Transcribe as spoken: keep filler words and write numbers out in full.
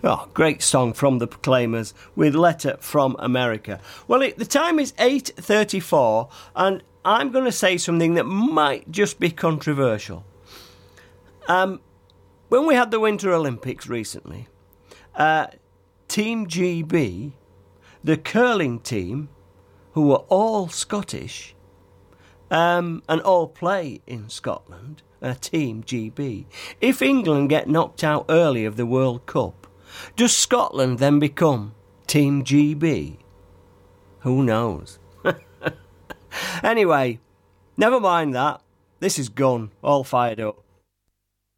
Oh, great song from the Proclaimers with Letter from America. Well, it, the time is eight thirty-four, and I'm going to say something that might just be controversial. Um, when we had the Winter Olympics recently, uh, Team G B, the curling team, who were all Scottish, um, and all play in Scotland, uh, Team G B, if England get knocked out early of the World Cup, does Scotland then become Team G B? Who knows? Anyway, never mind that. This is Gun, all fired up.